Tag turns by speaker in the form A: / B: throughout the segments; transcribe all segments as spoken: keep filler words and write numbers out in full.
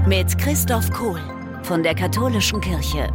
A: Mit Christoph Kohl von der Katholischen Kirche.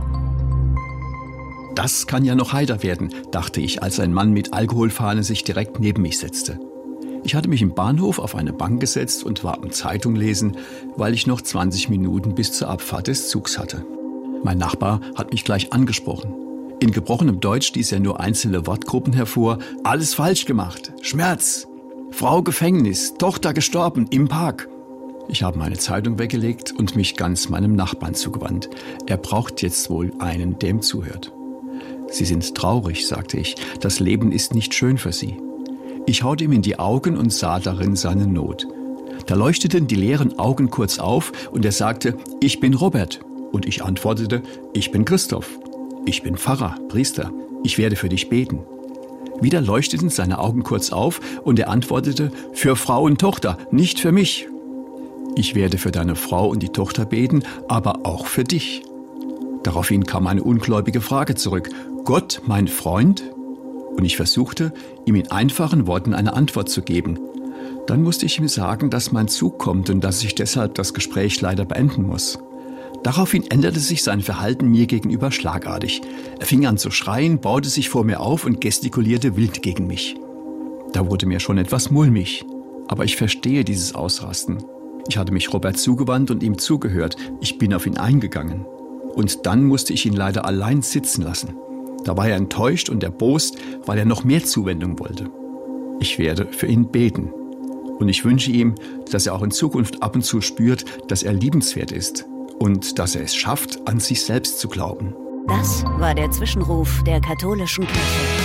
B: Das kann ja noch heiter werden, dachte ich, als ein Mann mit Alkoholfahne sich direkt neben mich setzte. Ich hatte mich im Bahnhof auf eine Bank gesetzt und war am Zeitung lesen, weil ich noch zwanzig Minuten bis zur Abfahrt des Zugs hatte. Mein Nachbar hat mich gleich angesprochen. In gebrochenem Deutsch stieß er nur einzelne Wortgruppen hervor. Alles falsch gemacht. Schmerz. Frau Gefängnis. Tochter gestorben im Park. Ich habe meine Zeitung weggelegt und mich ganz meinem Nachbarn zugewandt. Er braucht jetzt wohl einen, der ihm zuhört. Sie sind traurig, sagte ich. Das Leben ist nicht schön für Sie. Ich schaute ihm in die Augen und sah darin seine Not. Da leuchteten die leeren Augen kurz auf und er sagte, ich bin Robert. Und ich antwortete, ich bin Christoph. Ich bin Pfarrer, Priester. Ich werde für dich beten. Wieder leuchteten seine Augen kurz auf und er antwortete, für Frau und Tochter, nicht für mich. Ich werde für deine Frau und die Tochter beten, aber auch für dich. Daraufhin kam eine ungläubige Frage zurück. Gott, mein Freund? Und ich versuchte, ihm in einfachen Worten eine Antwort zu geben. Dann musste ich ihm sagen, dass mein Zug kommt und dass ich deshalb das Gespräch leider beenden muss. Daraufhin änderte sich sein Verhalten mir gegenüber schlagartig. Er fing an zu schreien, baute sich vor mir auf und gestikulierte wild gegen mich. Da wurde mir schon etwas mulmig. Aber ich verstehe dieses Ausrasten. Ich hatte mich Robert zugewandt und ihm zugehört. Ich bin auf ihn eingegangen. Und dann musste ich ihn leider allein sitzen lassen. Da war er enttäuscht und erbost, weil er noch mehr Zuwendung wollte. Ich werde für ihn beten. Und ich wünsche ihm, dass er auch in Zukunft ab und zu spürt, dass er liebenswert ist. Und dass er es schafft, an sich selbst zu glauben.
A: Das war der Zwischenruf der Katholischen Kirche.